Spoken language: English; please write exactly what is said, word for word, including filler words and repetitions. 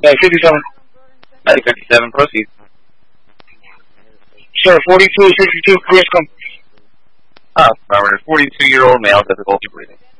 Uh, fifty-seven. Medic fifty-seven, proceed. Sir, forty-two, sixty-two, Chris, come. Ah, affirmative. forty-two-year-old male, difficulty breathing.